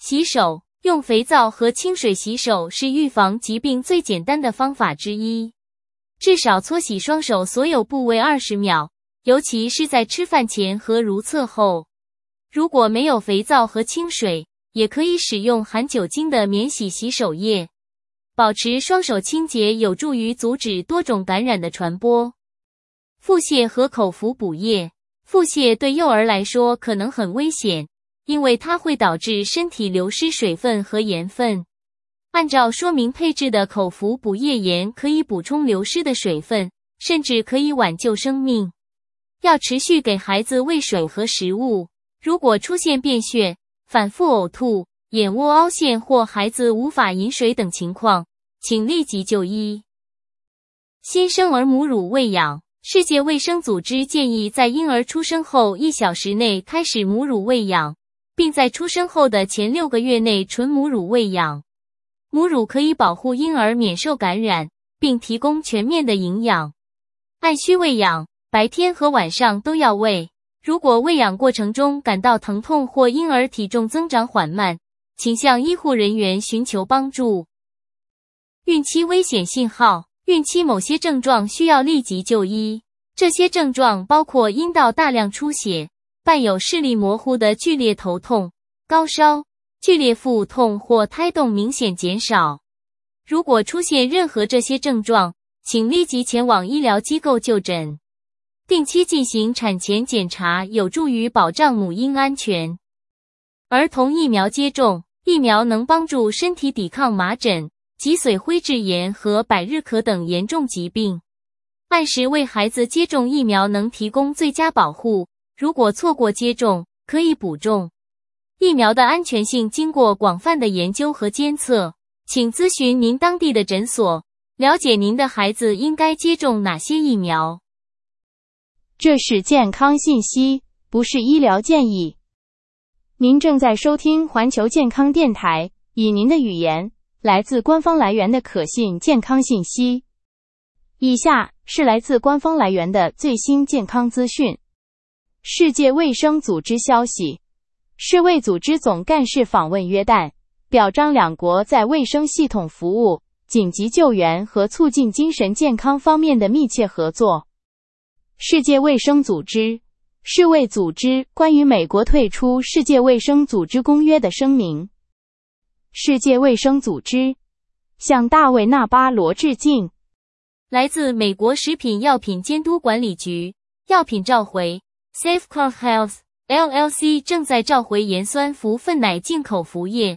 洗手，用肥皂和清水洗手是预防疾病最简单的方法之一。至少搓洗双手所有部位20秒，尤其是在吃饭前和如厕后。如果没有肥皂和清水，也可以使用含酒精的免洗洗手液。保持双手清洁有助于阻止多种感染的传播。腹泻和口服补液。腹泻对幼儿来说可能很危险，因为它会导致身体流失水分和盐分。按照说明配置的口服补液盐可以补充流失的水分，甚至可以挽救生命。要持续给孩子喂水和食物。如果出现便血、反复呕吐、眼窝凹陷或孩子无法饮水等情况，请立即就医。新生儿母乳喂养。世界卫生组织建议在婴儿出生后1小时内开始母乳喂养，并在出生后的前6个月内纯母乳喂养。母乳可以保护婴儿免受感染，并提供全面的营养。按需喂养，白天和晚上都要喂。如果喂养过程中感到疼痛或婴儿体重增长缓慢，请向医护人员寻求帮助。孕期危险信号。孕期某些症状需要立即就医，这些症状包括阴道大量出血、伴有视力模糊的剧烈头痛、高烧、剧烈腹痛或胎动明显减少。如果出现任何这些症状，请立即前往医疗机构就诊。定期进行产前检查有助于保障母婴安全。儿童疫苗接种。疫苗能帮助身体抵抗麻疹、脊髓灰质炎和百日咳等严重疾病。按时为孩子接种疫苗能提供最佳保护，如果错过接种，可以补种。疫苗的安全性经过广泛的研究和监测，请咨询您当地的诊所，了解您的孩子应该接种哪些疫苗。 这是健康信息，不是医疗建议。您正在收听环球健康电台，以您的语言来自官方来源的可信健康信息。以下是来自官方来源的最新健康资讯。世界卫生组织消息，世卫组织总干事访问约旦，表彰两国在卫生系统服务、紧急救援和促进精神健康方面的密切合作。世界卫生组织，世卫组织关于美国退出世界卫生组织公约的声明。世界卫生组织向大卫·纳巴罗致敬。 来自美国食品药品监督管理局，药品召回 Safeco Health LLC 正在召回盐酸氟酚奶进口服液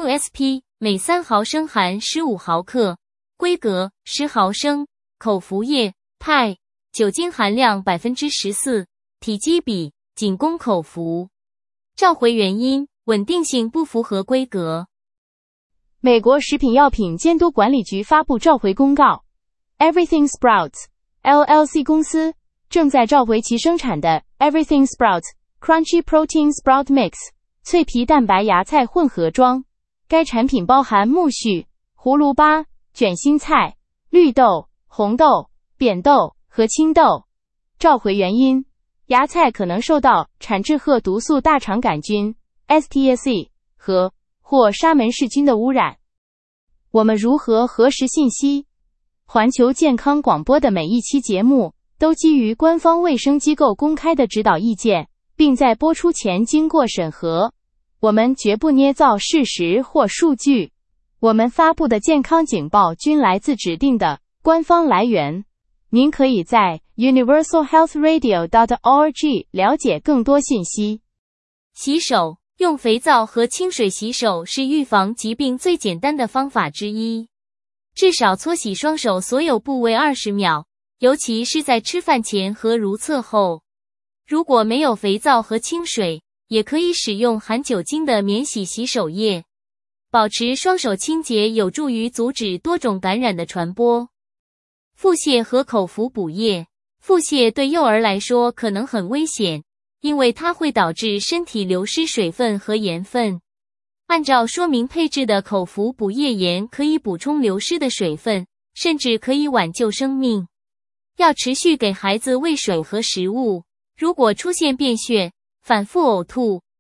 USP 每3毫升含15毫克，规格10毫升，口服液派，酒精含量 14%， 体积比仅供口服。召回原因：稳定性不符合规格。 美国食品药品监督管理局发布召回公告。Everything Sprouts LLC 公司正在召回其生产的 Everything Sprouts Crunchy Protein Sprout Mix 脆皮蛋白芽菜混合装。该产品包含苜蓿、胡萝卜、卷心菜、绿豆、红豆、扁豆和青豆。召回原因：芽菜可能受到产质褐毒素大肠杆菌 STSE 或沙门氏菌的污染。我们如何核实信息？环球健康广播的每一期节目都基于官方卫生机构公开的指导意见，并在播出前经过审核。我们绝不捏造事实或数据。我们发布的健康警报均来自指定的官方来源。您可以在 universalhealthradio.org 了解更多信息。 洗手，用肥皂和清水洗手是预防疾病最简单的方法之一。至少搓洗双手所有部位20秒，尤其是在吃饭前和如厕后。如果没有肥皂和清水，也可以使用含酒精的免洗洗手液。保持双手清洁有助于阻止多种感染的传播。腹泻和口服补液。腹泻对幼儿来说可能很危险，因为它会导致身体流失水分和盐分。按照说明配置的口服补液盐可以补充流失的水分，甚至可以挽救生命。要持续给孩子喂水和食物。如果出现便血、反复呕吐、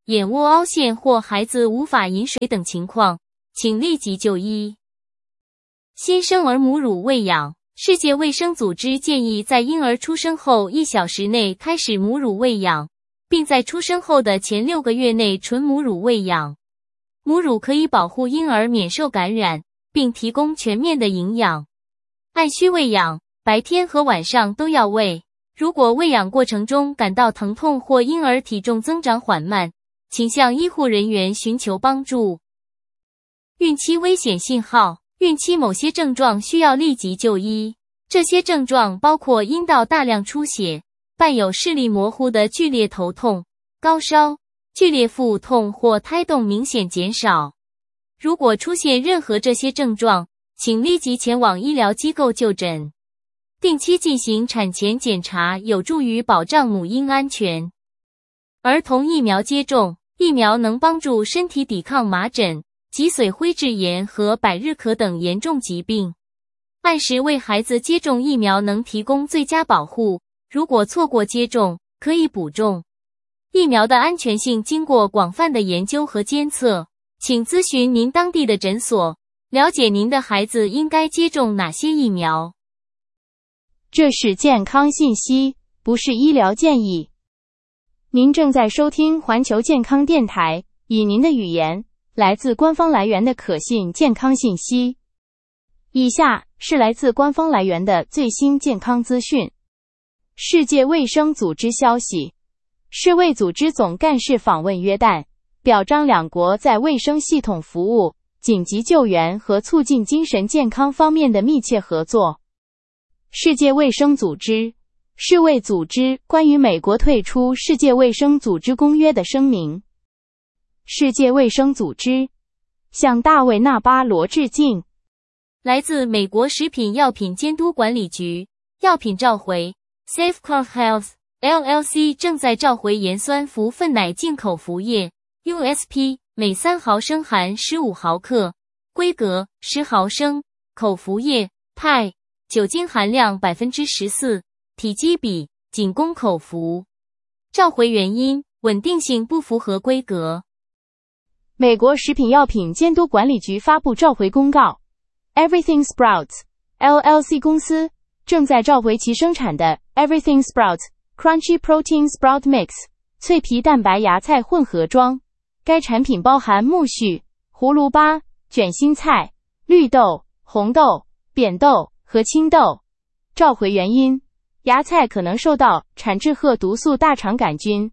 眼窝凹陷或孩子无法饮水等情况，请立即就医。新生儿母乳喂养，世界卫生组织建议在婴儿出生后1小时内开始母乳喂养，并在出生后的前6个月内纯母乳喂养。母乳可以保护婴儿免受感染，并提供全面的营养。按需喂养，白天和晚上都要喂。如果喂养过程中感到疼痛或婴儿体重增长缓慢，请向医护人员寻求帮助。孕期危险信号，孕期某些症状需要立即就医。这些症状包括阴道大量出血，伴有视力模糊的剧烈头痛、高烧、剧烈腹痛或胎动明显减少。如果出现任何这些症状，请立即前往医疗机构就诊。定期进行产前检查有助于保障母婴安全。儿童疫苗接种，疫苗能帮助身体抵抗麻疹、脊髓灰质炎和百日咳等严重疾病。按时为孩子接种疫苗能提供最佳保护，如果错过接种，可以补种。疫苗的安全性经过广泛的研究和监测，请咨询您当地的诊所，了解您的孩子应该接种哪些疫苗。 这是健康信息，不是医疗建议。您正在收听环球健康电台，以您的语言，来自官方来源的可信健康信息。以下是来自官方来源的最新健康资讯。世界卫生组织消息，世卫组织总干事访问约旦，表彰两国在卫生系统服务、紧急救援和促进精神健康方面的密切合作。世界卫生组织，世卫组织关于美国退出世界卫生组织公约的声明。世界卫生组织向大卫·纳巴罗致敬。 来自美国食品药品监督管理局，药品召回 Safeguard Health LLC 正在召回盐酸氟粪奶进口服液 USP 每3毫升含15毫克，规格10毫升，口服液派，酒精含量 14%， 体积比仅供口服。召回原因：稳定性不符合规格。 美国食品药品监督管理局发布召回公告。Everything Sprouts LLC 公司正在召回其生产的 Everything Sprouts Crunchy Protein Sprout Mix 脆皮蛋白芽菜混合装。该产品包含苜蓿、葫芦巴、卷心菜、绿豆、红豆、扁豆和青豆。召回原因：芽菜可能受到产质褐毒素大肠杆菌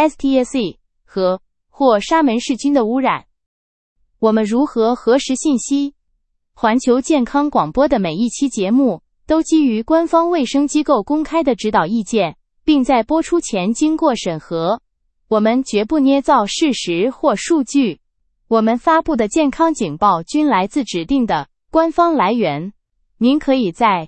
STSE 或沙门氏菌的污染。我们如何核实信息？环球健康广播的每一期节目都基于官方卫生机构公开的指导意见，并在播出前经过审核。我们绝不捏造事实或数据。我们发布的健康警报均来自指定的官方来源。您可以在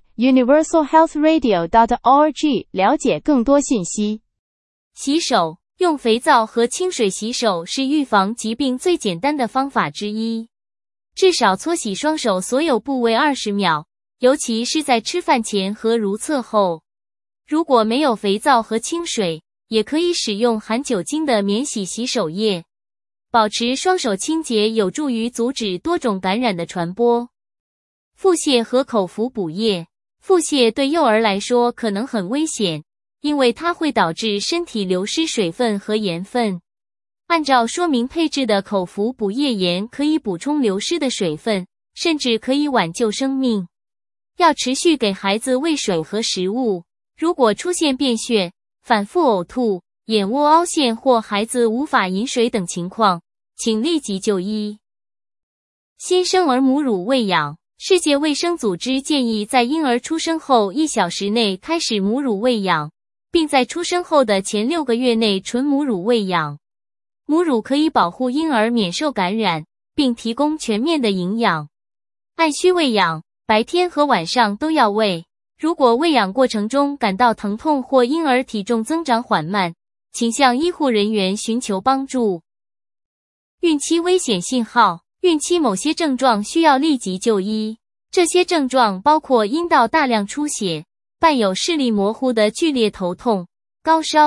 universalhealthradio.org 了解更多信息。 洗手，用肥皂和清水洗手是预防疾病最简单的方法之一。至少搓洗双手所有部位20秒，尤其是在吃饭前和如厕后。如果没有肥皂和清水，也可以使用含酒精的免洗洗手液。保持双手清洁有助于阻止多种感染的传播。腹泻和口服补液。腹泻对幼儿来说可能很危险，因为它会导致身体流失水分和盐分。按照说明配置的口服补液盐可以补充流失的水分，甚至可以挽救生命。要持续给孩子喂水和食物。如果出现便血、反复呕吐、眼窝凹陷或孩子无法饮水等情况，请立即就医。新生儿母乳喂养，世界卫生组织建议在婴儿出生后1小时内开始母乳喂养，并在出生后的前6个月内纯母乳喂养。母乳可以保护婴儿免受感染，并提供全面的营养。按需喂养，白天和晚上都要喂。如果喂养过程中感到疼痛或婴儿体重增长缓慢，请向医护人员寻求帮助。孕期危险信号，孕期某些症状需要立即就医。这些症状包括阴道大量出血，伴有视力模糊的剧烈头痛、高烧、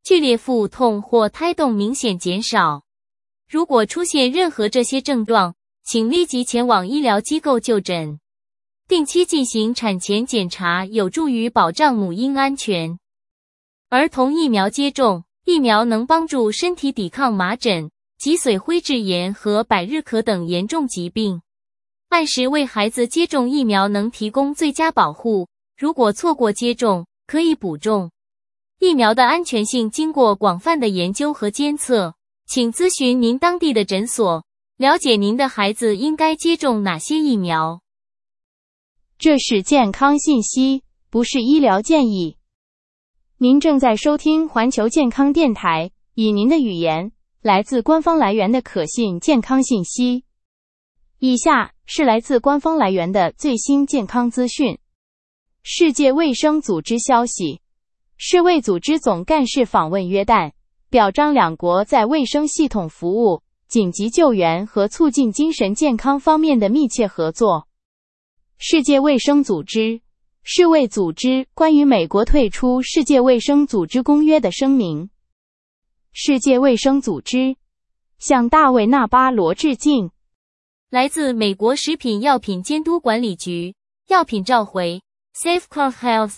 剧烈腹痛或胎动明显减少。如果出现任何这些症状，请立即前往医疗机构就诊。定期进行产前检查有助于保障母婴安全。儿童疫苗接种，疫苗能帮助身体抵抗麻疹、脊髓灰质炎和百日咳等严重疾病。按时为孩子接种疫苗能提供最佳保护，如果错过接种，可以补种。疫苗的安全性经过广泛的研究和监测，请咨询您当地的诊所，了解您的孩子应该接种哪些疫苗。 这是健康信息，不是医疗建议。您正在收听环球健康电台，以您的语言，来自官方来源的可信健康信息。以下是来自官方来源的最新健康资讯。世界卫生组织消息，世卫组织总干事访问约旦，表彰两国在卫生系统服务、紧急救援和促进精神健康方面的密切合作。世界卫生组织、世卫组织关于美国退出世界卫生组织公约的声明。世界卫生组织向大卫·纳巴罗致敬。 来自美国食品药品监督管理局，药品召回 Safeguard Health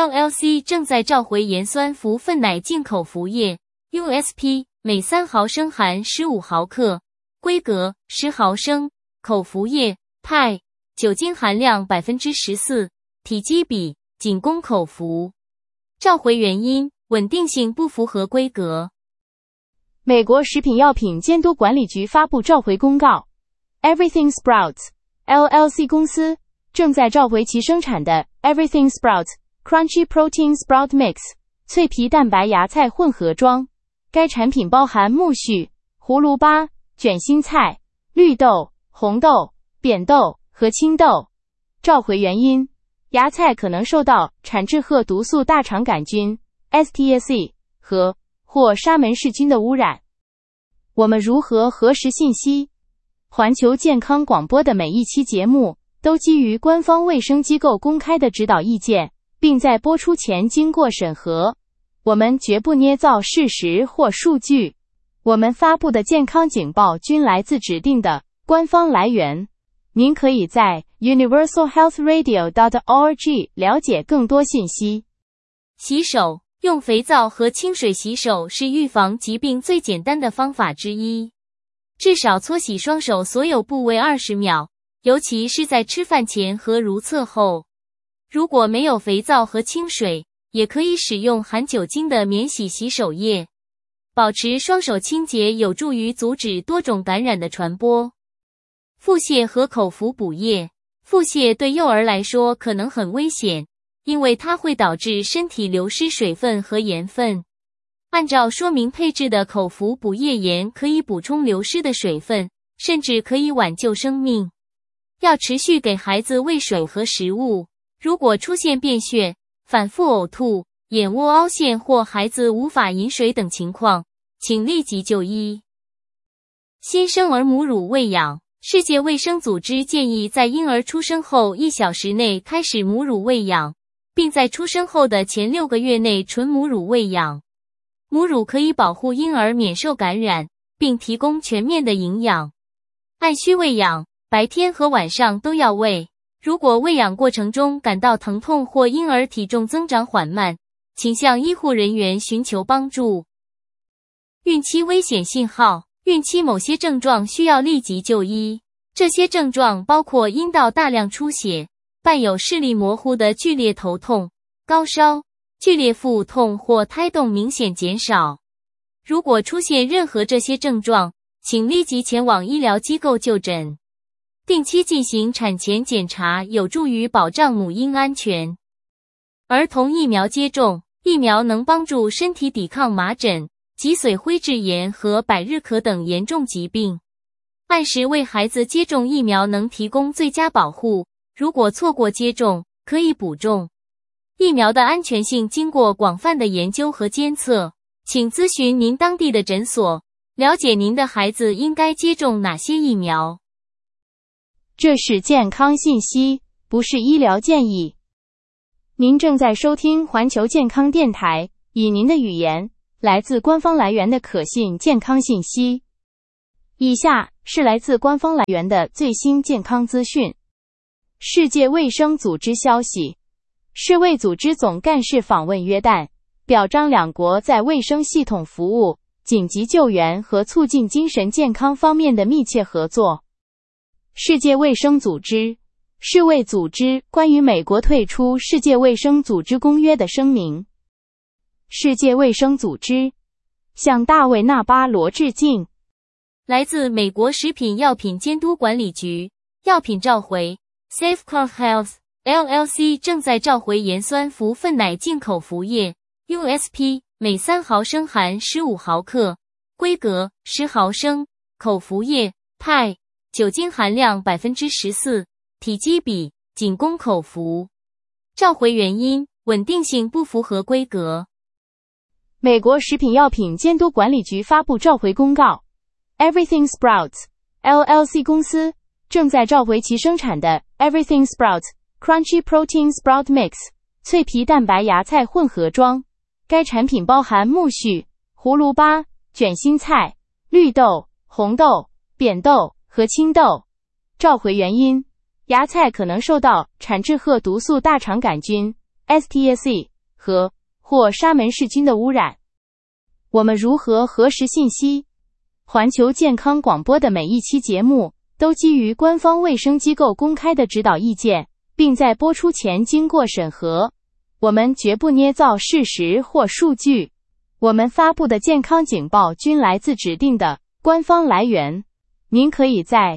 LLC 正在召回盐酸氟粪奶进口服液 USP 每3毫升含15毫克，规格10毫升，口服液派，酒精含量 14%， 体积比仅供口服。召回原因：稳定性不符合规格。 美国食品药品监督管理局发布召回公告。Everything Sprouts LLC 公司正在召回其生产的 Everything Sprouts Crunchy Protein Sprout Mix 脆皮蛋白芽菜混合装。该产品包含苜蓿、葫芦巴、卷心菜、绿豆、红豆、扁豆和青豆。召回原因：芽菜可能受到产质褐毒素大肠杆菌 STSE 或沙门氏菌的污染。我们如何核实信息？环球健康广播的每一期节目都基于官方卫生机构公开的指导意见，并在播出前经过审核。我们绝不捏造事实或数据。我们发布的健康警报均来自指定的官方来源。您可以在 universalhealthradio.org 了解更多信息。 洗手，用肥皂和清水洗手是预防疾病最简单的方法之一。至少搓洗双手所有部位20秒，尤其是在吃饭前和如厕后。如果没有肥皂和清水，也可以使用含酒精的免洗洗手液。保持双手清洁有助于阻止多种感染的传播。腹泻和口服补液。腹泻对幼儿来说可能很危险，因为它会导致身体流失水分和盐分。按照说明配置的口服补液盐可以补充流失的水分，甚至可以挽救生命。要持续给孩子喂水和食物。如果出现便血、反复呕吐、眼窝凹陷或孩子无法饮水等情况，请立即就医。新生儿母乳喂养。世界卫生组织建议在婴儿出生后1小时内开始母乳喂养，并在出生后的前6个月内纯母乳喂养。母乳可以保护婴儿免受感染，并提供全面的营养。按需喂养，白天和晚上都要喂。如果喂养过程中感到疼痛或婴儿体重增长缓慢，请向医护人员寻求帮助。孕期危险信号。孕期某些症状需要立即就医。这些症状包括阴道大量出血，伴有视力模糊的剧烈头痛、高烧、剧烈腹痛或胎动明显减少。如果出现任何这些症状，请立即前往医疗机构就诊。定期进行产前检查有助于保障母婴安全。儿童疫苗接种，疫苗能帮助身体抵抗麻疹、脊髓灰质炎和百日咳等严重疾病。按时为孩子接种疫苗能提供最佳保护，如果错过接种，可以补种。疫苗的安全性经过广泛的研究和监测，请咨询您当地的诊所，了解您的孩子应该接种哪些疫苗。 这是健康信息，不是医疗建议。您正在收听环球健康电台，以您的语言来自官方来源的可信健康信息。以下是来自官方来源的最新健康资讯。世界卫生组织消息，世卫组织总干事访问约旦，表彰两国在卫生系统服务、紧急救援和促进精神健康方面的密切合作。世界卫生组织，世卫组织关于美国退出世界卫生组织公约的声明。世界卫生组织向大卫·纳巴罗致敬。 来自美国食品药品监督管理局，药品召回 Safeguard Health LLC 正在召回盐酸氟粪奶进口服液 USP 每3毫升含15毫克，规格10毫升，口服液派，酒精含量 14%， 体积比仅供口服。召回原因：稳定性不符合规格。 美国食品药品监督管理局发布召回公告。Everything Sprouts LLC 公司正在召回其生产的 Everything Sprouts Crunchy Protein Sprout Mix 脆皮蛋白芽菜混合装。该产品包含苜蓿、胡萝卜、卷心菜、绿豆、红豆、扁豆和青豆。召回原因：芽菜可能受到产质褐毒素大肠杆菌 STSE 或沙门氏菌的污染。我们如何核实信息？环球健康广播的每一期节目都基于官方卫生机构公开的指导意见，并在播出前经过审核。我们绝不捏造事实或数据。我们发布的健康警报均来自指定的官方来源。您可以在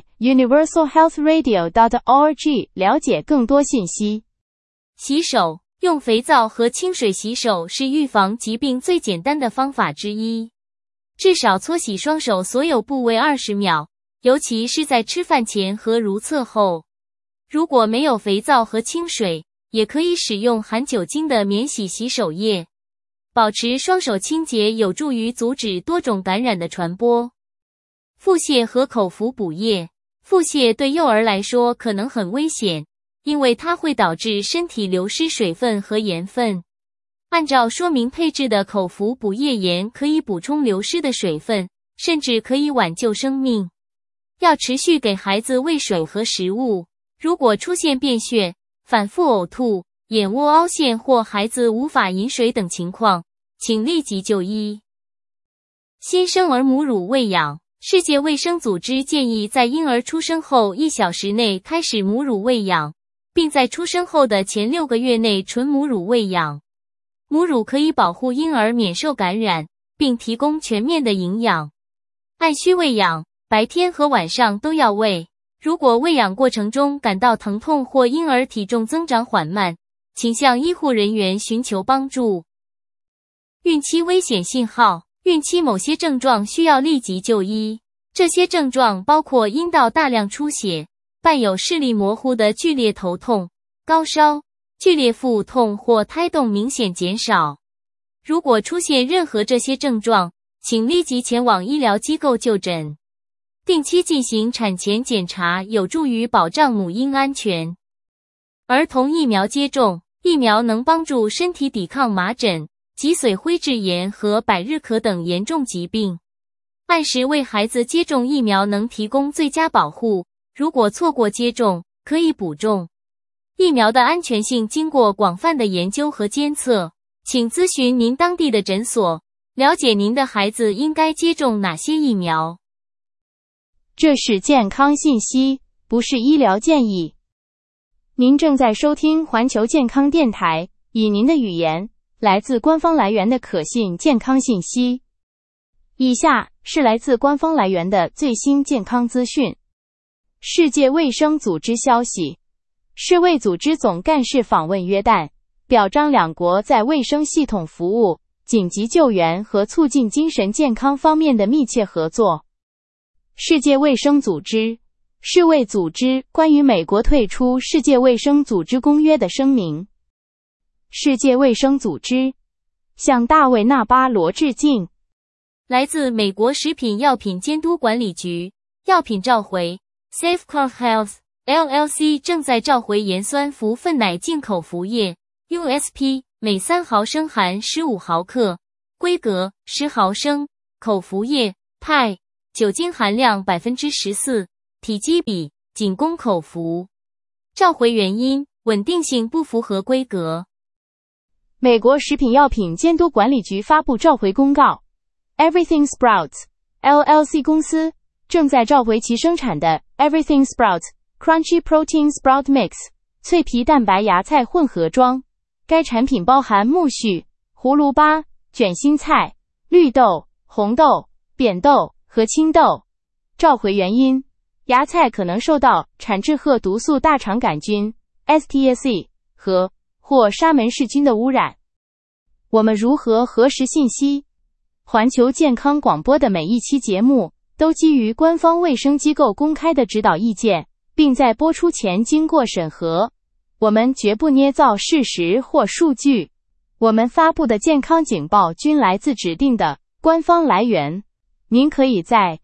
universalhealthradio.org 了解更多信息。 洗手，用肥皂和清水洗手是预防疾病最简单的方法之一。至少搓洗双手所有部位20秒，尤其是在吃饭前和如厕后。如果没有肥皂和清水，也可以使用含酒精的免洗洗手液。保持双手清洁有助于阻止多种感染的传播。腹泻和口服补液。腹泻对幼儿来说可能很危险，因为它会导致身体流失水分和盐分。按照说明配置的口服补液盐可以补充流失的水分，甚至可以挽救生命。要持续给孩子喂水和食物。如果出现便血、反复呕吐、眼窝凹陷或孩子无法饮水等情况，请立即就医。新生儿母乳喂养。世界卫生组织建议在婴儿出生后1小时内开始母乳喂养，并在出生后的前6个月内纯母乳喂养。母乳可以保护婴儿免受感染，并提供全面的营养。按需喂养，白天和晚上都要喂。如果喂养过程中感到疼痛或婴儿体重增长缓慢，请向医护人员寻求帮助。孕期危险信号。孕期某些症状需要立即就医，这些症状包括阴道大量出血、伴有视力模糊的剧烈头痛、高烧、剧烈腹痛或胎动明显减少。如果出现任何这些症状，请立即前往医疗机构就诊。定期进行产前检查有助于保障母婴安全。儿童疫苗接种。疫苗能帮助身体抵抗麻疹、脊髓灰质炎和百日咳等严重疾病。按时为孩子接种疫苗能提供最佳保护，如果错过接种，可以补种。疫苗的安全性经过广泛的研究和监测，请咨询您当地的诊所，了解您的孩子应该接种哪些疫苗。 这是健康信息，不是医疗建议。您正在收听环球健康电台，以您的语言来自官方来源的可信健康信息。以下是来自官方来源的最新健康资讯。世界卫生组织消息，世卫组织总干事访问约旦，表彰两国在卫生系统服务、紧急救援和促进精神健康方面的密切合作。世界卫生组织，世卫组织关于美国退出世界卫生组织公约的声明。世界卫生组织向大卫·纳巴罗致敬。 来自美国食品药品监督管理局，药品召回 Safeguard Health LLC 正在召回盐酸氟粪奶进口服液 USP 每3毫升含15毫克， 规格10毫升，口服液派，酒精含量 14%， 体积比，仅供口服。召回原因，稳定性不符合规格。 美国食品药品监督管理局发布召回公告 ，Everything Sprouts LLC 公司正在召回其生产的 Everything Sprouts Crunchy Protein Sprout Mix 脆皮蛋白芽菜混合装。该产品包含苜蓿、葫芦巴、卷心菜、绿豆、红豆、扁豆和青豆。召回原因，芽菜可能受到产质褐毒素大肠杆菌 STSE 或沙门氏菌的污染。我们如何核实信息？环球健康广播的每一期节目都基于官方卫生机构公开的指导意见，并在播出前经过审核。我们绝不捏造事实或数据。我们发布的健康警报均来自指定的官方来源。您可以在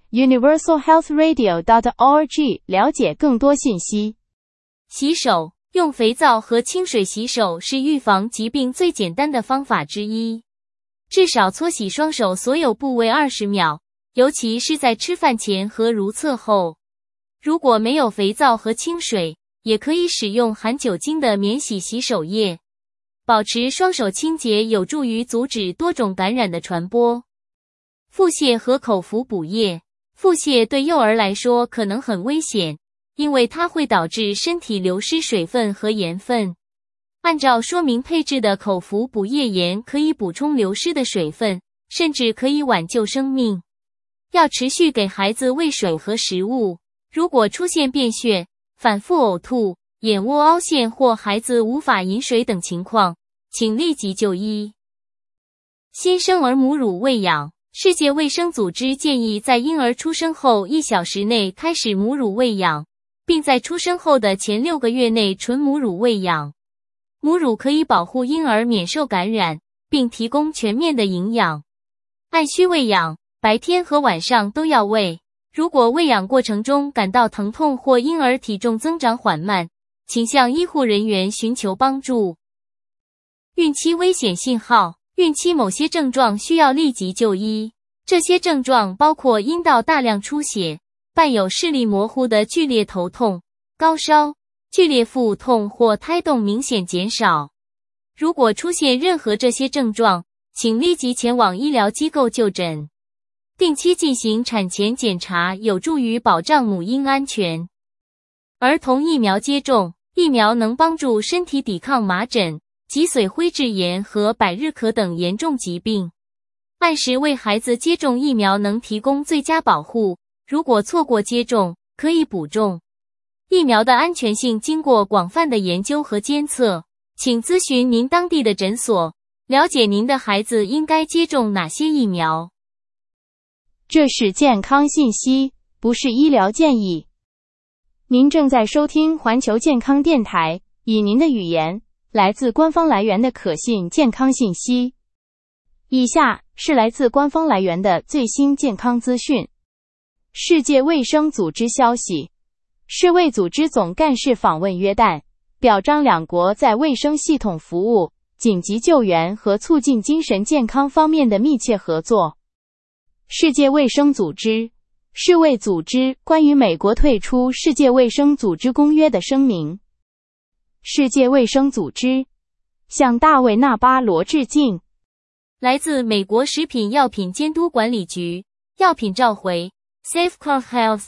universalhealthradio.org 了解更多信息。 洗手，用肥皂和清水洗手是预防疾病最简单的方法之一。至少搓洗双手所有部位20秒，尤其是在吃饭前和如厕后。如果没有肥皂和清水，也可以使用含酒精的免洗洗手液。保持双手清洁有助于阻止多种感染的传播。腹泻和口服补液。腹泻对幼儿来说可能很危险，因为它会导致身体流失水分和盐分。按照说明配置的口服补液盐可以补充流失的水分，甚至可以挽救生命。要持续给孩子喂水和食物。如果出现便血、反复呕吐、眼窝凹陷或孩子无法饮水等情况，请立即就医。新生儿母乳喂养。世界卫生组织建议在婴儿出生后1小时内开始母乳喂养，并在出生后的前6个月内纯母乳喂养。母乳可以保护婴儿免受感染，并提供全面的营养。按需喂养，白天和晚上都要喂。如果喂养过程中感到疼痛或婴儿体重增长缓慢，请向医护人员寻求帮助。孕期危险信号。孕期某些症状需要立即就医，这些症状包括阴道大量出血，伴有视力模糊的剧烈头痛、高烧、剧烈腹痛或胎动明显减少。如果出现任何这些症状，请立即前往医疗机构就诊。定期进行产前检查有助于保障母婴安全。儿童疫苗接种。疫苗能帮助身体抵抗麻疹、脊髓灰质炎和百日咳等严重疾病。按时为孩子接种疫苗能提供最佳保护，如果错过接种，可以补种。疫苗的安全性经过广泛的研究和监测，请咨询您当地的诊所，了解您的孩子应该接种哪些疫苗。 这是健康信息，不是医疗建议。您正在收听环球健康电台，以您的语言来自官方来源的可信健康信息。以下是来自官方来源的最新健康资讯。世界卫生组织消息，世卫组织总干事访问约旦，表彰两国在卫生系统服务、紧急救援和促进精神健康方面的密切合作。世界卫生组织世卫组织关于美国退出世界卫生组织公约的声明。世界卫生组织向大卫·纳巴罗致敬。 来自美国食品药品监督管理局，药品召回 Safeguard Health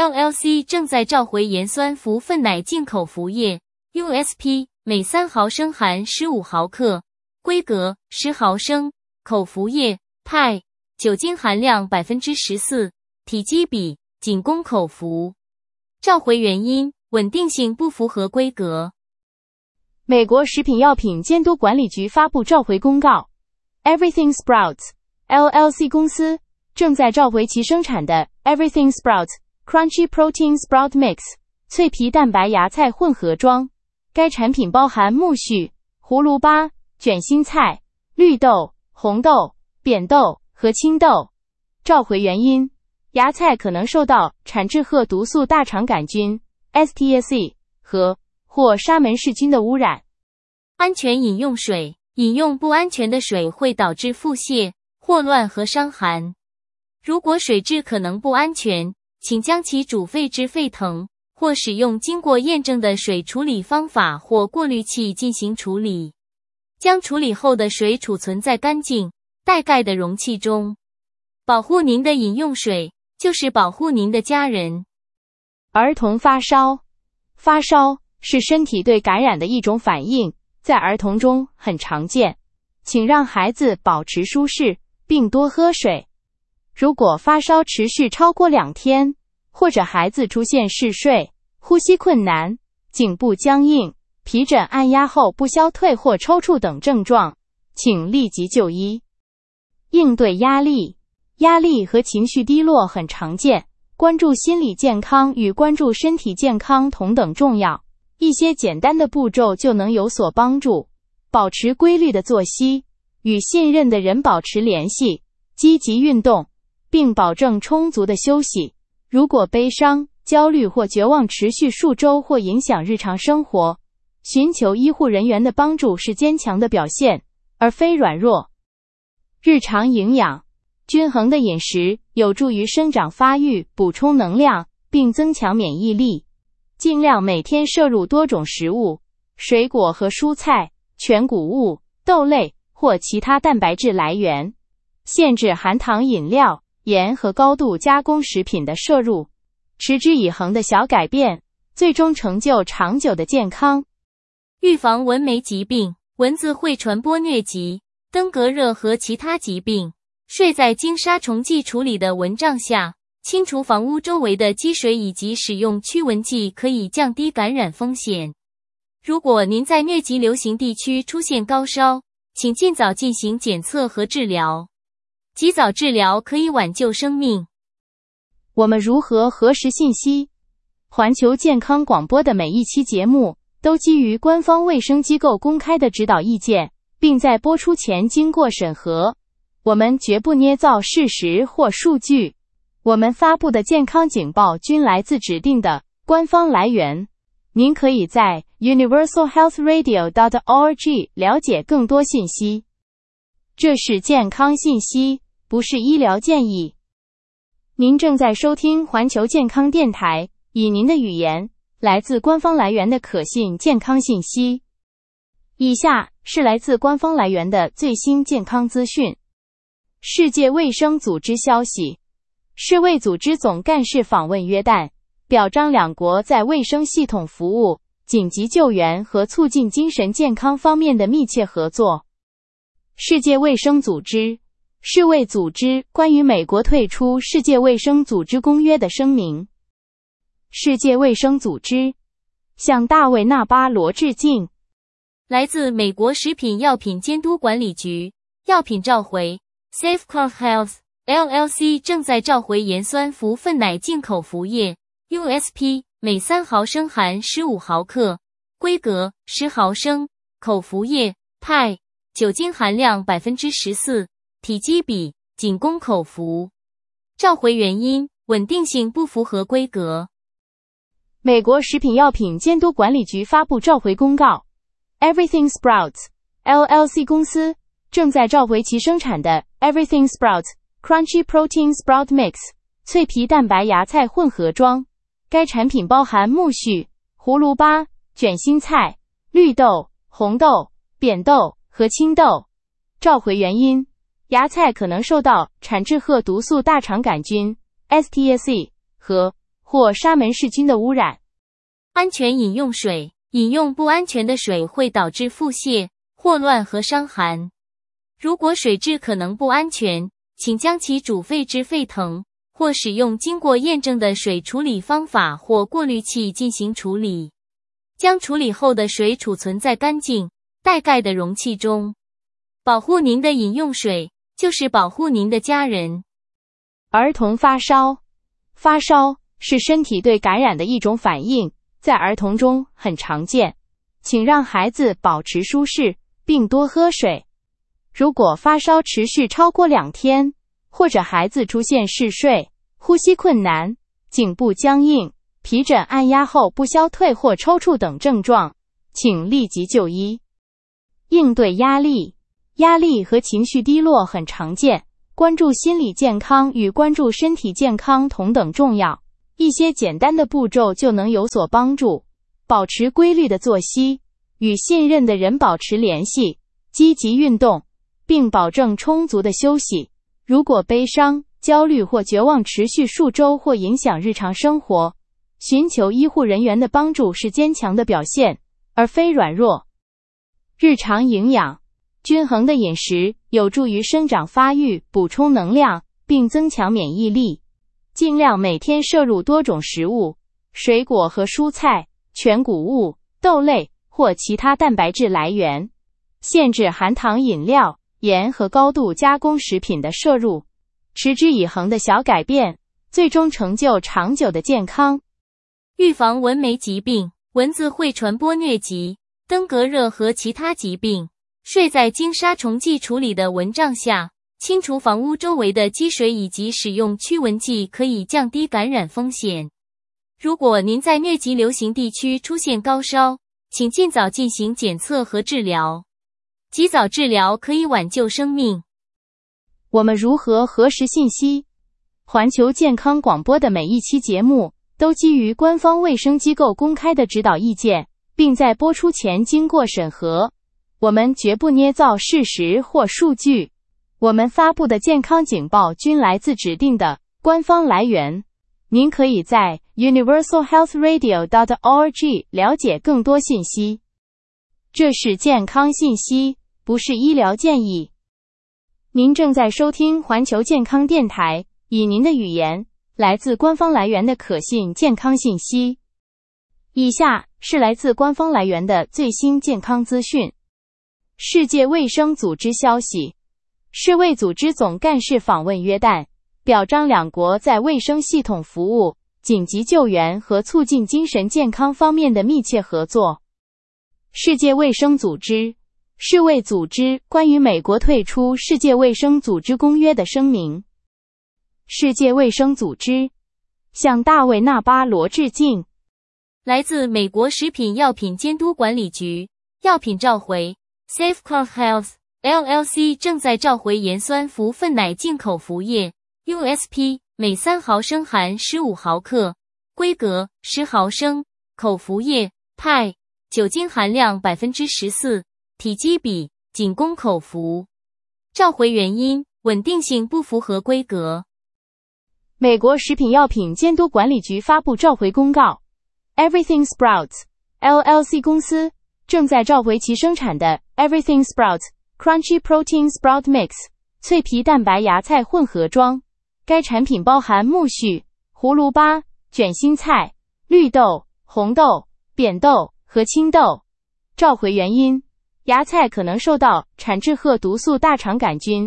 LLC 正在召回盐酸氟粪奶进口服液 USP 每3毫升含15毫克，规格10毫升，口服液派，酒精含量 14%，体积比，仅供口服。召回原因，稳定性不符合规格。 美国食品药品监督管理局发布召回公告 ，Everything Sprouts LLC 公司正在召回其生产的 Everything Sprouts Crunchy Protein Sprout Mix 脆皮蛋白芽菜混合装。该产品包含苜蓿、葫芦巴、卷心菜、绿豆、红豆、扁豆和青豆。召回原因，芽菜可能受到产质褐毒素大肠杆菌 STSE 或沙门氏菌的污染。 安全饮用水。饮用不安全的水会导致腹泻、 霍乱和伤寒。如果水质可能不安全，请将其煮沸至沸腾，或使用经过验证的水处理方法或过滤器进行处理。将处理后的水储存在干净、带盖的容器中。保护您的饮用水，就是保护您的家人。 儿童发烧。发烧是身体对感染的一种反应，在儿童中很常见。请让孩子保持舒适，并多喝水。如果发烧持续超过2天，或者孩子出现嗜睡、呼吸困难、颈部僵硬、皮疹按压后不消退或抽搐等症状，请立即就医。应对压力。压力和情绪低落很常见，关注心理健康与关注身体健康同等重要。一些简单的步骤就能有所帮助。保持规律的作息，与信任的人保持联系，积极运动，并保证充足的休息。如果悲伤、焦虑或绝望持续数周或影响日常生活，寻求医护人员的帮助是坚强的表现，而非软弱。日常营养。均衡的饮食有助于生长发育，补充能量，并增强免疫力。尽量每天摄入多种食物，水果和蔬菜、全谷物、豆类或其他蛋白质来源。限制含糖饮料、盐和高度加工食品的摄入。持之以恒的小改变，最终成就长久的健康。 预防蚊媒疾病。蚊子会传播疟疾、登革热和其他疾病。睡在经杀虫剂处理的蚊帐下，清除房屋周围的积水以及使用驱蚊剂可以降低感染风险。如果您在疟疾流行地区出现高烧，请尽早进行检测和治疗。及早治疗可以挽救生命。 我们如何核实信息？环球健康广播的每一期节目都基于官方卫生机构公开的指导意见，并在播出前经过审核。我们绝不捏造事实或数据。我们发布的健康警报均来自指定的官方来源。您可以在 universalhealthradio.org 了解更多信息。这是健康信息，不是医疗建议。您正在收听环球健康电台，以您的语言，来自官方来源的可信健康信息。以下是来自官方来源的最新健康资讯。世界卫生组织消息，世卫组织总干事访问约旦，表彰两国在卫生系统服务、紧急救援和促进精神健康方面的密切合作。世界卫生组织，世卫组织关于美国退出世界卫生组织公约的声明。世界卫生组织向大卫·纳巴罗致敬。 来自美国食品药品监督管理局，药品召回。Safeguard Health LLC 正在召回盐酸氟粪奶进口服液 USP 每3毫升含15毫克，规格10毫升，口服液派，酒精含量 14%， 体积比仅供口服。召回原因：稳定性不符合规格。 美国食品药品监督管理局发布召回公告。Everything Sprouts LLC 公司正在召回其生产的 Everything Sprouts Crunchy Protein Sprout Mix 脆皮蛋白芽菜混合装。该产品包含苜蓿、胡萝卜、卷心菜、绿豆、红豆、扁豆和青豆。召回原因：芽菜可能受到产质褐毒素大肠杆菌 STSE 或沙门氏菌的污染。 安全饮用水。饮用不安全的水会导致腹泻、霍乱和伤寒。如果水质可能不安全，请将其煮沸至沸腾，或使用经过验证的水处理方法或过滤器进行处理。将处理后的水储存在干净、带盖的容器中。保护您的饮用水，就是保护您的家人。 儿童发烧。发烧是身体对感染的一种反应，在儿童中很常见。请让孩子保持舒适，并多喝水。如果发烧持续超过2天，或者孩子出现嗜睡、呼吸困难、颈部僵硬、皮疹按压后不消退或抽搐等症状，请立即就医。应对压力。压力和情绪低落很常见， 关注心理健康与关注身体健康同等重要。一些简单的步骤就能有所帮助。保持规律的作息，与信任的人保持联系，积极运动，并保证充足的休息。如果悲伤、焦虑或绝望持续数周或影响日常生活，寻求医护人员的帮助是坚强的表现，而非软弱。日常营养，均衡的饮食有助于生长发育，补充能量，并增强免疫力。尽量每天摄入多种食物，水果和蔬菜、全谷物、豆类或其他蛋白质来源。限制含糖饮料、盐和高度加工食品的摄入。持之以恒的小改变，最终成就长久的健康。 预防蚊媒疾病。蚊子会传播疟疾、登革热和其他疾病。睡在经杀虫剂处理的蚊帐下，清除房屋周围的积水以及使用驱蚊剂可以降低感染风险。如果您在疟疾流行地区出现高烧，请尽早进行检测和治疗。及早治疗可以挽救生命。 我们如何核实信息？环球健康广播的每一期节目都基于官方卫生机构公开的指导意见，并在播出前经过审核。我们绝不捏造事实或数据。我们发布的健康警报均来自指定的官方来源。您可以在 universalhealthradio.org 了解更多信息。这是健康信息，不是医疗建议。您正在收听环球健康电台，以您的语言，来自官方来源的可信健康信息。以下是来自官方来源的最新健康资讯。世界卫生组织消息，世卫组织总干事访问约旦，表彰两国在卫生系统服务、紧急救援和促进精神健康方面的密切合作。世界卫生组织，世卫组织关于美国退出世界卫生组织公约的声明。世界卫生组织向大卫·纳巴罗致敬。 来自美国食品药品监督管理局，药品召回 Safeguard Health LLC 正在召回盐酸氟粪奶进口服液 USP 每3毫升含15毫克，规格10毫升，口服液派，酒精含量 14%， 体积比仅供口服。召回原因：稳定性不符合规格。 美国食品药品监督管理局发布召回公告。Everything Sprouts LLC 公司正在召回其生产的 Everything Sprouts Crunchy Protein Sprout Mix 脆皮蛋白芽菜混合装。该产品包含苜蓿、胡萝卜、卷心菜、绿豆、红豆、扁豆和青豆。召回原因：芽菜可能受到产质褐毒素大肠杆菌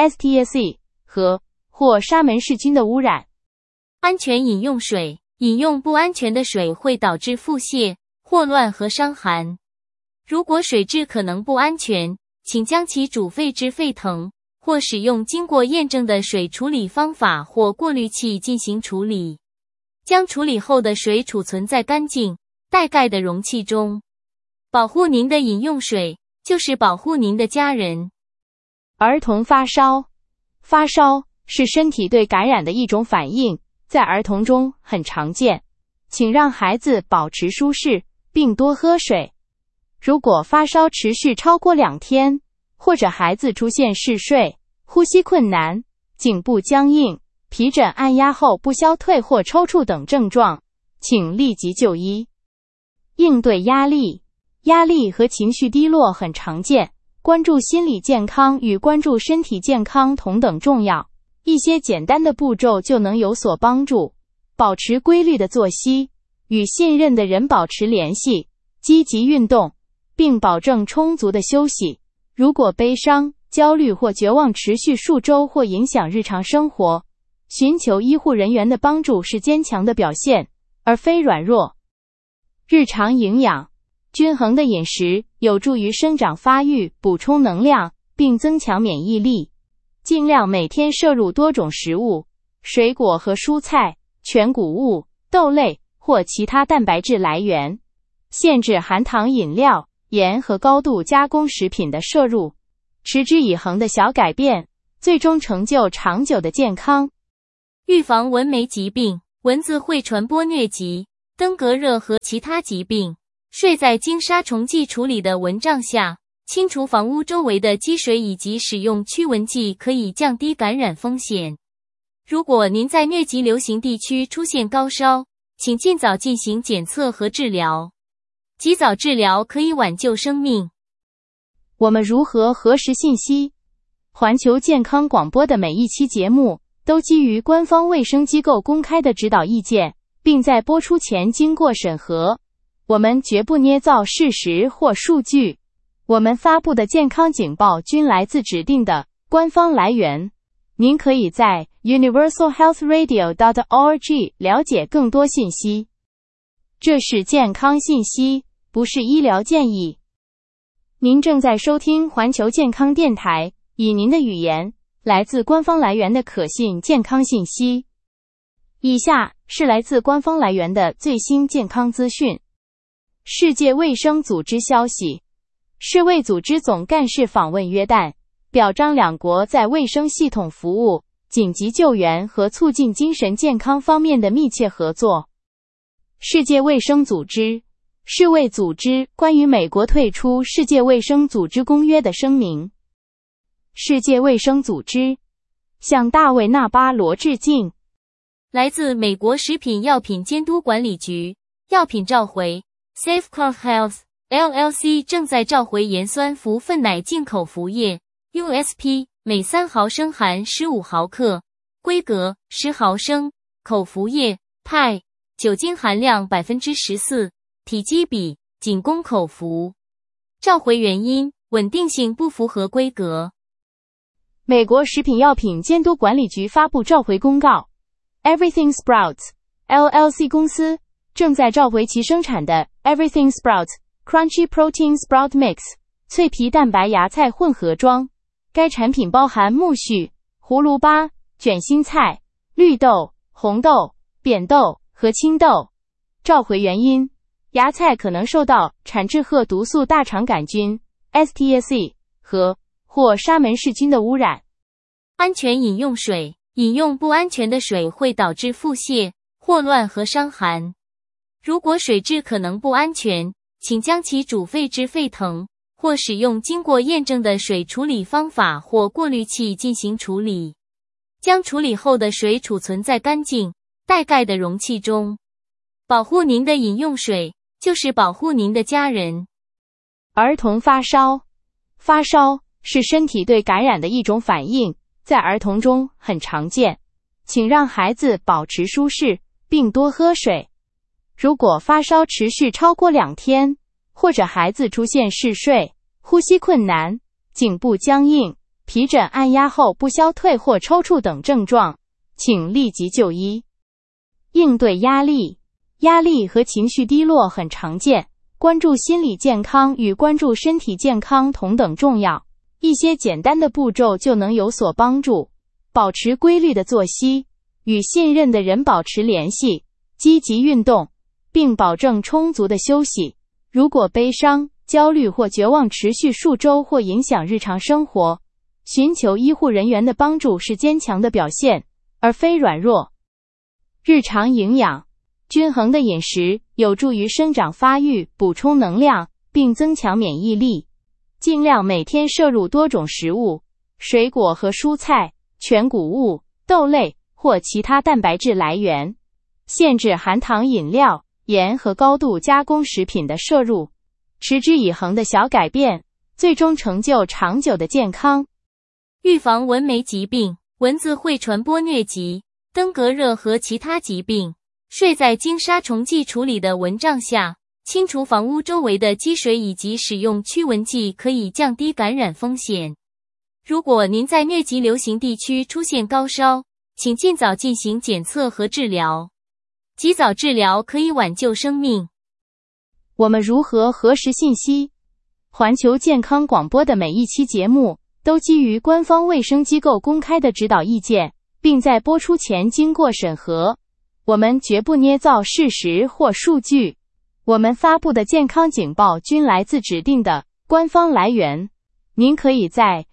STSE 或沙门氏菌的污染。 安全饮用水。饮用不安全的水会导致腹泻、霍乱和伤寒。如果水质可能不安全，请将其煮沸至沸腾，或使用经过验证的水处理方法或过滤器进行处理。将处理后的水储存在干净、带盖的容器中。保护您的饮用水，就是保护您的家人。 儿童发烧。发烧是身体对感染的一种反应，在儿童中很常见。请让孩子保持舒适，并多喝水。如果发烧持续超过2天，或者孩子出现嗜睡、呼吸困难、颈部僵硬、皮疹按压后不消退或抽搐等症状，请立即就医。应对压力。压力和情绪低落很常见，关注心理健康与关注身体健康同等重要。一些简单的步骤就能有所帮助。保持规律的作息，与信任的人保持联系，积极运动，并保证充足的休息。如果悲伤、焦虑或绝望持续数周或影响日常生活，寻求医护人员的帮助是坚强的表现，而非软弱。日常营养，均衡的饮食有助于生长发育，补充能量，并增强免疫力。尽量每天摄入多种食物，水果和蔬菜、全谷物、豆类或其他蛋白质来源。限制含糖饮料、盐和高度加工食品的摄入。持之以恒的小改变， 最终成就长久的健康。 预防蚊媒疾病。蚊子会传播疟疾、登革热和其他疾病。睡在经杀虫剂处理的蚊帐下，清除房屋周围的积水以及使用驱蚊剂可以降低感染风险。如果您在疟疾流行地区出现高烧，请尽早进行检测和治疗。及早治疗可以挽救生命。 我们如何核实信息？环球健康广播的每一期节目都基于官方卫生机构公开的指导意见，并在播出前经过审核。我们绝不捏造事实或数据。我们发布的健康警报均来自指定的官方来源。您可以在 universalhealthradio.org 了解更多信息。这是健康信息，不是医疗建议。您正在收听环球健康电台，以您的语言来自官方来源的可信健康信息。以下是来自官方来源的最新健康资讯。世界卫生组织消息，世卫组织总干事访问约旦，表彰两国在卫生系统服务、紧急救援和促进精神健康方面的密切合作。世界卫生组织、世卫组织关于美国退出世界卫生组织公约的声明。世界卫生组织向大卫·纳巴罗致敬。 来自美国食品药品监督管理局，药品召回 Safeguard Health LLC 正在召回盐酸氟粪奶进口服液 USP 每3毫升含15毫克，规格10毫升，口服液派，酒精含量 14%， 体积比仅供口服。召回原因：稳定性不符合规格。 美国食品药品监督管理局发布召回公告 ，Everything Sprouts LLC 公司正在召回其生产的 Everything Sprouts Crunchy Protein Sprout Mix 脆皮蛋白芽菜混合装。该产品包含苜蓿、胡萝卜、卷心菜、绿豆、红豆、扁豆和青豆。召回原因：芽菜可能受到产质褐毒素大肠杆菌 STSE 或沙门氏菌的污染。 安全饮用水。饮用不安全的水会导致腹泻、霍乱和伤寒。如果水质可能不安全，请将其煮沸至沸腾，或使用经过验证的水处理方法或过滤器进行处理。将处理后的水储存在干净、带盖的容器中。保护您的饮用水，就是保护您的家人。 儿童发烧。发烧是身体对感染的一种反应，在儿童中很常见。请让孩子保持舒适，并多喝水。如果发烧持续超过2天，或者孩子出现嗜睡、呼吸困难、颈部僵硬、皮疹按压后不消退或抽搐等症状，请立即就医。应对压力。压力和情绪低落很常见，关注心理健康与关注身体健康同等重要。一些简单的步骤就能有所帮助。保持规律的作息，与信任的人保持联系，积极运动，并保证充足的休息。如果悲伤、焦虑或绝望持续数周或影响日常生活，寻求医护人员的帮助是坚强的表现，而非软弱。日常营养。均衡的饮食有助于生长发育，补充能量，并增强免疫力。尽量每天摄入多种食物，水果和蔬菜、全谷物、豆类或其他蛋白质来源。限制含糖饮料、盐和高度加工食品的摄入。持之以恒的小改变，最终成就长久的健康。 预防蚊媒疾病。蚊子会传播疟疾、登革热和其他疾病。睡在经杀虫剂处理的蚊帐下，清除房屋周围的积水以及使用驱蚊剂可以降低感染风险。如果您在疟疾流行地区出现高烧，请尽早进行检测和治疗。及早治疗可以挽救生命。 我们如何核实信息？环球健康广播的每一期节目都基于官方卫生机构公开的指导意见，并在播出前经过审核。我们绝不捏造事实或数据。我们发布的健康警报均来自指定的官方来源。 您可以在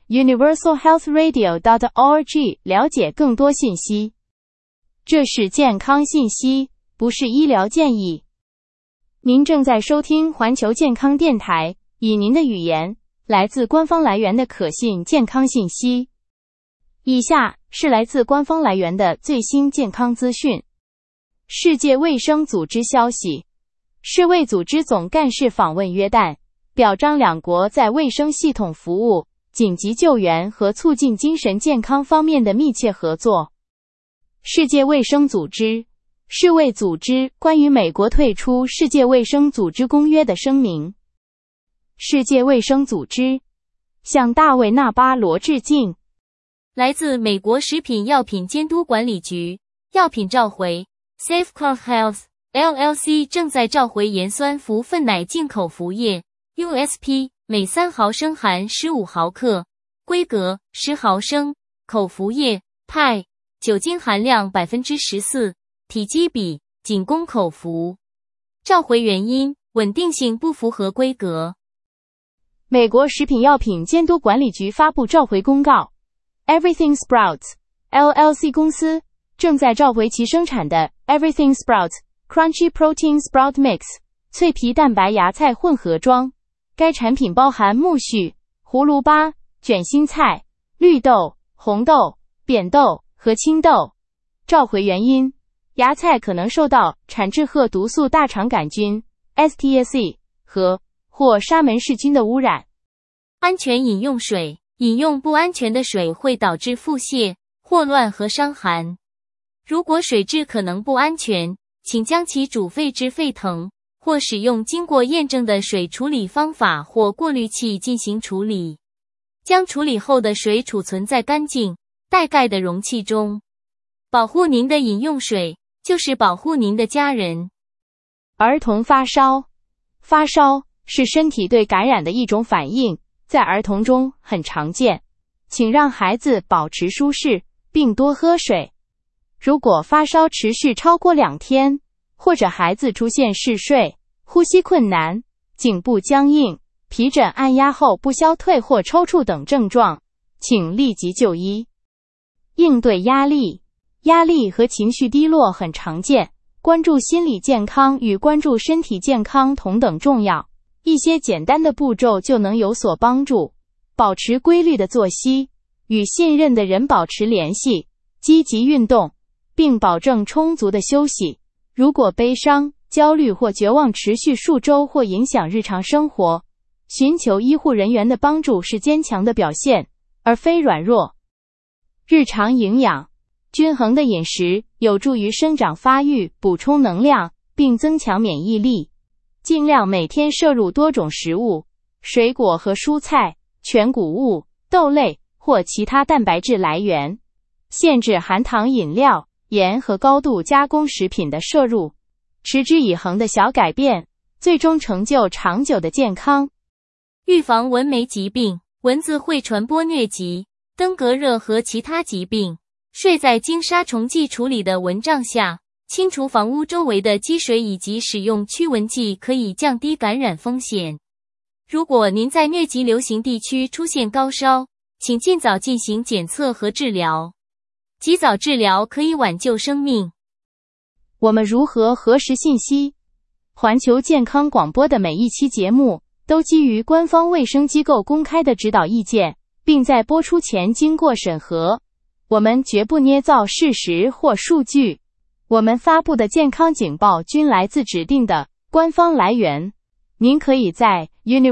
universalhealthradio.org 了解更多信息。这是健康信息，不是医疗建议。您正在收听环球健康电台，以您的语言，来自官方来源的可信健康信息。以下是来自官方来源的最新健康资讯。世界卫生组织消息，世卫组织总干事访问约旦，表彰两国在卫生系统服务、紧急救援和促进精神健康方面的密切合作。世界卫生组织，世卫组织关于美国退出世界卫生组织公约的声明。世界卫生组织向大卫·纳巴罗致敬。 来自美国食品药品监督管理局，药品召回 Safeco Health LLC 正在召回盐酸氟粪奶进口服液 USP 每3毫升含15毫克，规格10毫升，口服液派，酒精含量 14%， 体积比仅供口服。召回原因：稳定性不符合规格。 美国食品药品监督管理局发布召回公告。Everything Sprouts LLC 公司正在召回其生产的 Everything Sprouts Crunchy Protein Sprout Mix 脆皮蛋白芽菜混合装。该产品包含苜蓿、葫芦巴、卷心菜、绿豆、红豆、扁豆和青豆。召回原因：芽菜可能受到产质褐毒素大肠杆菌 STSE 或沙门氏菌的污染。 安全饮用水，饮用不安全的水会导致腹泻、霍乱和伤寒。如果水质可能不安全，请将其煮沸至沸腾，或使用经过验证的水处理方法或过滤器进行处理。将处理后的水储存在干净、带盖的容器中。保护您的饮用水，就是保护您的家人。 儿童发烧，发烧是身体对感染的一种反应，在儿童中很常见。请让孩子保持舒适，并多喝水。如果发烧持续超过2天，或者孩子出现嗜睡、呼吸困难、颈部僵硬、皮疹按压后不消退或抽搐等症状，请立即就医。应对压力，压力和情绪低落很常见，关注心理健康与关注身体健康同等重要。一些简单的步骤就能有所帮助。保持规律的作息，与信任的人保持联系，积极运动，并保证充足的休息。如果悲伤、焦虑或绝望持续数周或影响日常生活，寻求医护人员的帮助是坚强的表现，而非软弱。日常营养，均衡的饮食有助于生长发育，补充能量，并增强免疫力。尽量每天摄入多种食物，水果和蔬菜、全谷物、豆类或其他蛋白质来源。限制含糖饮料、盐和高度加工食品的摄入。持之以恒的小改变，最终成就长久的健康。 预防蚊媒疾病，蚊子会传播疟疾、登革热和其他疾病。睡在经杀虫剂处理的蚊帐下，清除房屋周围的积水以及使用驱蚊剂可以降低感染风险。如果您在疟疾流行地区出现高烧，请尽早进行检测和治疗。及早治疗可以挽救生命。 我们如何核实信息？环球健康广播的每一期节目都基于官方卫生机构公开的指导意见，并在播出前经过审核。我们绝不捏造事实或数据。我们发布的健康警报均来自指定的官方来源。您可以在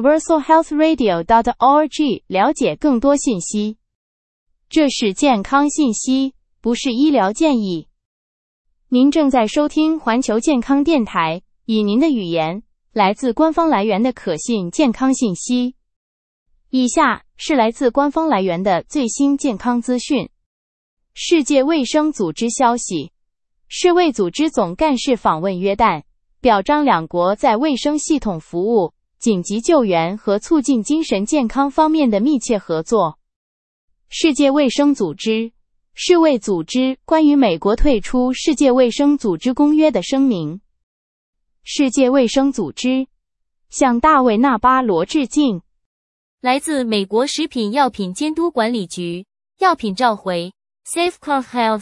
universalhealthradio.org 了解更多信息。这是健康信息，不是医疗建议。您正在收听环球健康电台，以您的语言，来自官方来源的可信健康信息。以下是来自官方来源的最新健康资讯。世界卫生组织消息，世卫组织总干事访问约旦，表彰两国在卫生系统服务、紧急救援和促进精神健康方面的密切合作。世界卫生组织，世卫组织关于美国退出世界卫生组织公约的声明。世界卫生组织向大卫·纳巴罗致敬。 来自美国食品药品监督管理局，药品召回 Safeguard Health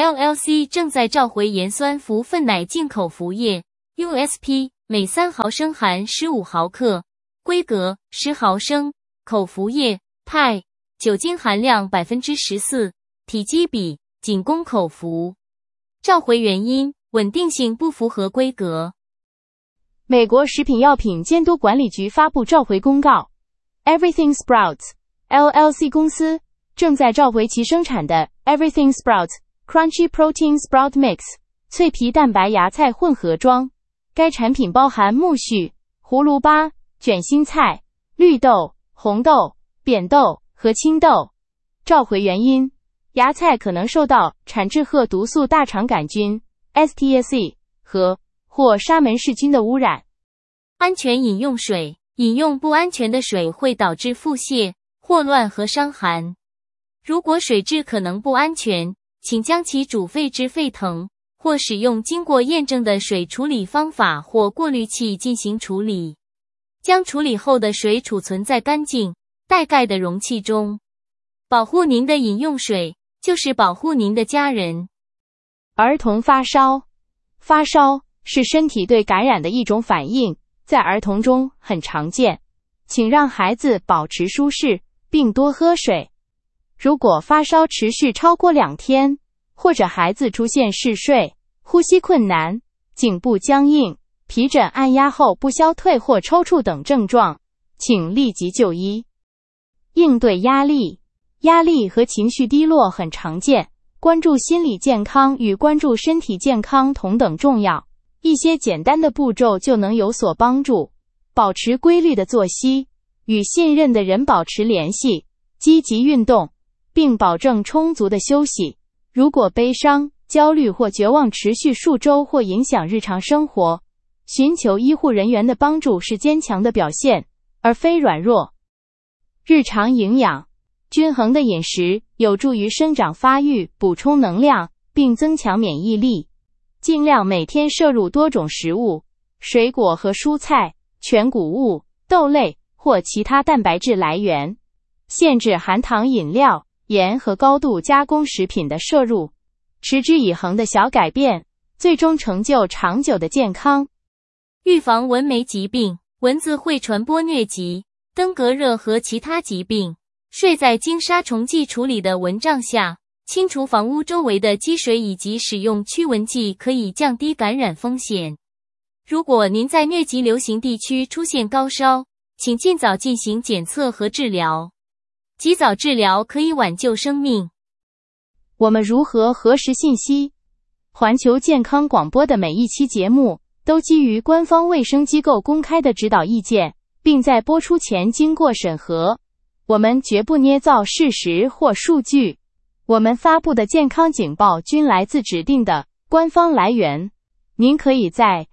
LLC 正在召回盐酸氟粪奶进口服液 USP 每3毫升含15毫克，规格10毫升，口服液派，酒精含量 14%， 体积比仅供口服。召回原因：稳定性不符合规格。 美国食品药品监督管理局发布召回公告 ，Everything Sprouts LLC 公司正在召回其生产的 Everything Sprouts Crunchy Protein Sprout Mix 脆皮蛋白芽菜混合装。该产品包含苜蓿、葫芦巴、卷心菜、绿豆、红豆、扁豆和青豆。召回原因：芽菜可能受到产质褐毒素大肠杆菌 （STSE） 或沙门氏菌的污染。 安全饮用水：饮用不安全的水会导致腹泻、霍乱和伤寒。如果水质可能不安全，请将其煮沸至沸腾，或使用经过验证的水处理方法或过滤器进行处理。将处理后的水储存在干净、带盖的容器中。保护您的饮用水，就是保护您的家人。 儿童发烧。发烧是身体对感染的一种反应，在儿童中很常见。请让孩子保持舒适，并多喝水。如果发烧持续超过2天，或者孩子出现嗜睡、呼吸困难、颈部僵硬、皮疹按压后不消退或抽搐等症状，请立即就医。应对压力。压力和情绪低落很常见，关注心理健康与关注身体健康同等重要。一些简单的步骤就能有所帮助。保持规律的作息，与信任的人保持联系，积极运动，并保证充足的休息。如果悲伤、焦虑或绝望持续数周或影响日常生活，寻求医护人员的帮助是坚强的表现，而非软弱。日常营养。均衡的饮食有助于生长发育，补充能量，并增强免疫力。尽量每天摄入多种食物，水果和蔬菜、全谷物、豆类或其他蛋白质来源。限制含糖饮料、盐和高度加工食品的摄入。持之以恒的小改变，最终成就长久的健康。 预防蚊媒疾病。蚊子会传播疟疾、登革热和其他疾病。睡在经杀虫剂处理的蚊帐下，清除房屋周围的积水以及使用驱蚊剂可以降低感染风险。如果您在疟疾流行地区出现高烧，请尽早进行检测和治疗。及早治疗可以挽救生命。 我们如何核实信息？环球健康广播的每一期节目都基于官方卫生机构公开的指导意见，并在播出前经过审核。我们绝不捏造事实或数据。我们发布的健康警报均来自指定的官方来源。您可以在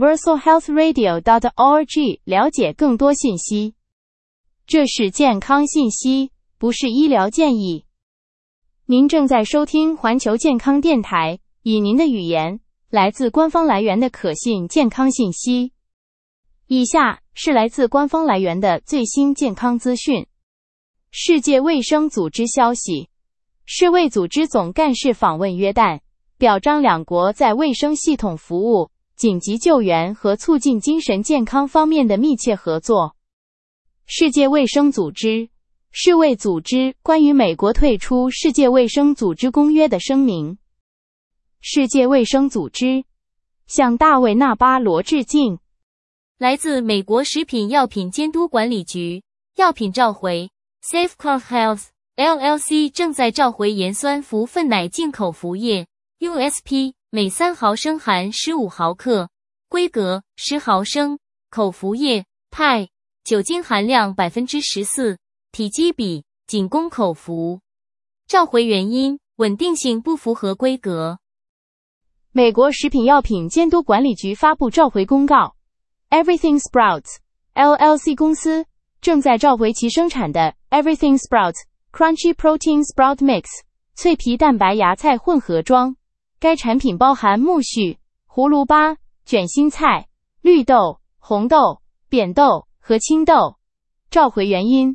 universalhealthradio.org 了解更多信息。这是健康信息，不是医疗建议。您正在收听环球健康电台，以您的语言，来自官方来源的可信健康信息。以下是来自官方来源的最新健康资讯。世界卫生组织消息，世卫组织总干事访问约旦，表彰两国在卫生系统服务、紧急救援和促进精神健康方面的密切合作。世界卫生组织，世卫组织关于美国退出世界卫生组织公约的声明。世界卫生组织向大卫·纳巴罗致敬。 来自美国食品药品监督管理局，药品召回 Safeguard Health LLC 正在召回盐酸氟粪奶进口服液 USP 每3毫升含15毫克，规格10毫升，口服液派，酒精含量 14%， 体积比仅供口服。召回原因：稳定性不符合规格。 美国食品药品监督管理局发布召回公告 ，Everything Sprouts LLC 公司正在召回其生产的 Everything Sprouts Crunchy Protein Sprout Mix 脆皮蛋白芽菜混合装。该产品包含苜蓿、葫芦巴、卷心菜、绿豆、红豆、扁豆和青豆。召回原因：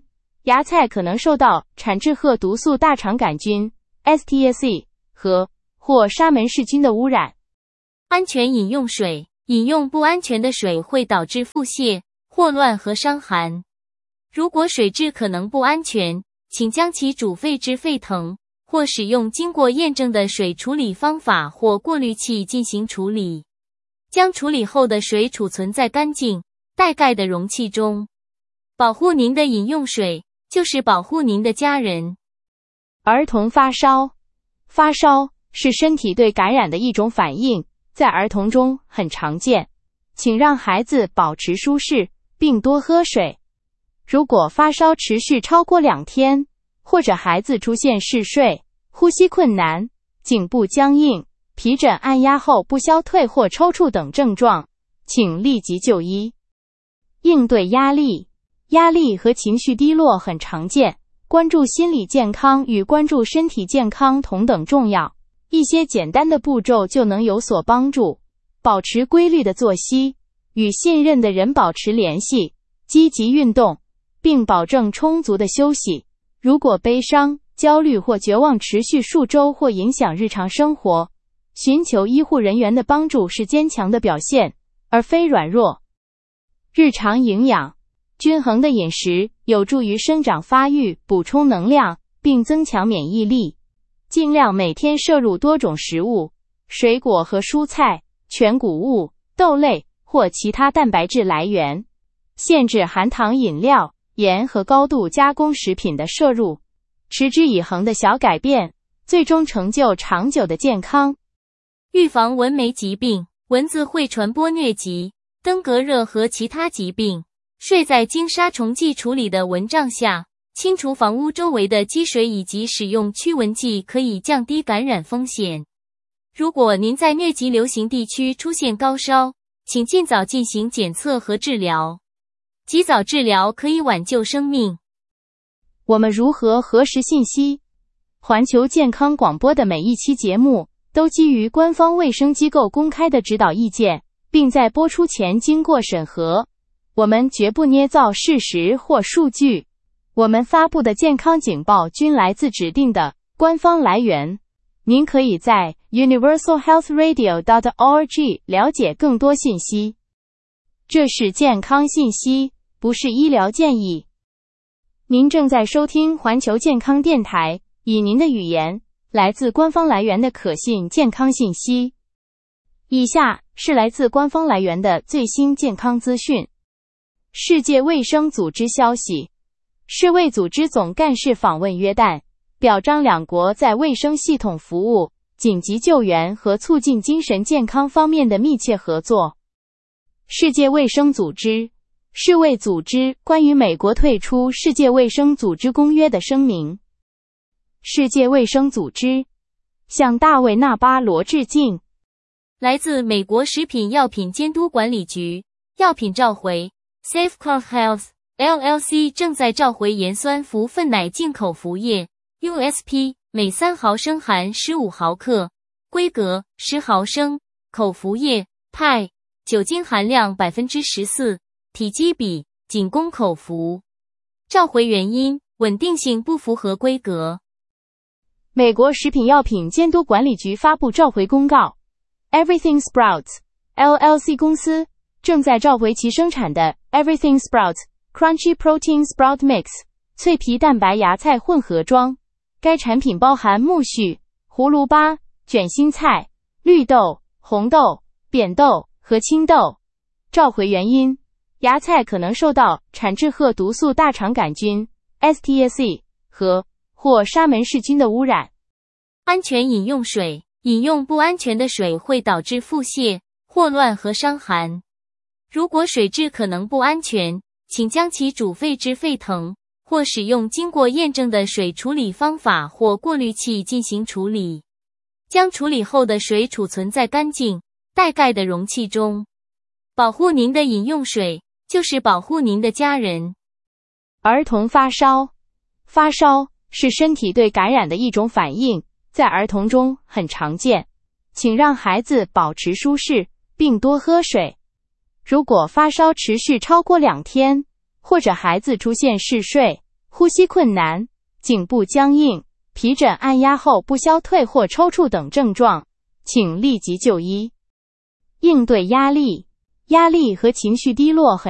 芽菜可能受到产质褐毒素大肠杆菌 （STSE） 或沙门氏菌的污染。 安全饮用水，饮用不安全的水会导致腹泻、霍乱和伤寒。如果水质可能不安全，请将其煮沸至沸腾，或使用经过验证的水处理方法或过滤器进行处理。将处理后的水储存在干净、带盖的容器中。保护您的饮用水，就是保护您的家人。 儿童发烧，发烧是身体对感染的一种反应，在儿童中很常见。请让孩子保持舒适，并多喝水。如果发烧持续超过2天，或者孩子出现嗜睡、呼吸困难、颈部僵硬、皮疹按压后不消退或抽搐等症状，请立即就医。应对压力，压力和情绪低落很常见，关注心理健康与关注身体健康同等重要。一些简单的步骤就能有所帮助。保持规律的作息，与信任的人保持联系，积极运动，并保证充足的休息。如果悲伤、焦虑或绝望持续数周或影响日常生活，寻求医护人员的帮助是坚强的表现，而非软弱。日常营养，均衡的饮食有助于生长发育，补充能量，并增强免疫力。尽量每天摄入多种食物，水果和蔬菜、全谷物、豆类或其他蛋白质来源。限制含糖饮料、盐和高度加工食品的摄入。持之以恒的小改变，最终成就长久的健康。 预防蚊媒疾病，蚊子会传播疟疾、登革热和其他疾病。睡在经杀虫剂处理的蚊帐下，清除房屋周围的积水以及使用驱蚊剂可以降低感染风险。如果您在疟疾流行地区出现高烧，请尽早进行检测和治疗。及早治疗可以挽救生命。 我们如何核实信息？环球健康广播的每一期节目都基于官方卫生机构公开的指导意见，并在播出前经过审核。我们绝不捏造事实或数据。我们发布的健康警报均来自指定的官方来源。您可以在 universalhealthradio.org 了解更多信息。这是健康信息，不是医疗建议。您正在收听环球健康电台，以您的语言，来自官方来源的可信健康信息。以下是来自官方来源的最新健康资讯。世界卫生组织消息，世卫组织总干事访问约旦，表彰两国在卫生系统服务、紧急救援和促进精神健康方面的密切合作。世界卫生组织，世卫组织关于美国退出世界卫生组织公约的声明。世界卫生组织向大卫·纳巴罗致敬。 来自美国食品药品监督管理局，药品召回 Safeco Health LLC 正在召回盐酸氟粪奶进口服液 USP 每3毫升含15毫克，规格10毫升，口服液派，酒精含量 14%， 体积比仅供口服。召回原因：稳定性不符合规格。 美国食品药品监督管理局发布召回公告。Everything Sprouts LLC 公司正在召回其生产的 Everything Sprouts Crunchy Protein Sprout Mix 脆皮蛋白芽菜混合装。该产品包含苜蓿、胡萝卜、卷心菜、绿豆、红豆、扁豆和青豆。召回原因：芽菜可能受到产质褐毒素大肠杆菌 STSE 或沙门氏菌的污染。 安全饮用水，饮用不安全的水会导致腹泻、霍乱和伤寒。如果水质可能不安全，请将其煮沸至沸腾，或使用经过验证的水处理方法或过滤器进行处理。将处理后的水储存在干净、带盖的容器中。保护您的饮用水，就是保护您的家人。 儿童发烧，发烧是身体对感染的一种反应，在儿童中很常见。请让孩子保持舒适，并多喝水。如果发烧持续超过2天，或者孩子出现嗜睡、 呼吸困难、颈部僵硬、皮疹按压后不消退或抽搐等症状，请立即就医。应对压力。压力和情绪低落很